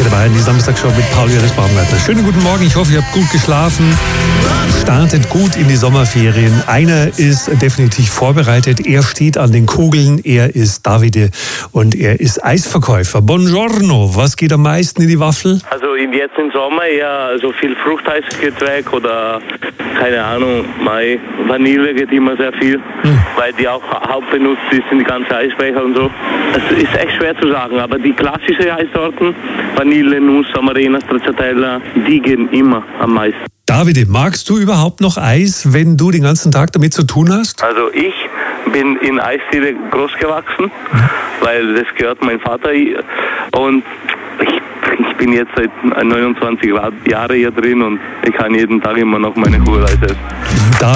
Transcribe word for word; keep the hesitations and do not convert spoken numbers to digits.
wieder dabei in die Samstagshow mit Paul-Johannes Baumgartner. Schönen guten Morgen, ich hoffe, ihr habt gut geschlafen. Startet gut in die Sommerferien. Einer ist definitiv vorbereitet. Er steht an den Kugeln. Er ist Davide und er ist Eisverkäufer. Buongiorno. Was geht am meisten in die Waffel? Also jetzt im Sommer eher so viel Fruchteisgetränk oder keine Ahnung, Mai, Vanille geht immer sehr viel, hm. weil die auch hauptbenutzt ist in die ganzen Eisbecher und so. Es ist echt schwer zu sagen, aber die klassischen Eissorten, Vanille, Nuss, Amarena, Stracciatella, die gehen immer am meisten. Davide, magst du überhaupt noch Eis, wenn du den ganzen Tag damit zu tun hast? Also ich bin in Eisdiele groß gewachsen, mhm. weil das gehört mein Vater und ich, ich bin jetzt seit neunundzwanzig Jahren hier drin und ich kann jeden Tag immer noch meine Kuhreis essen.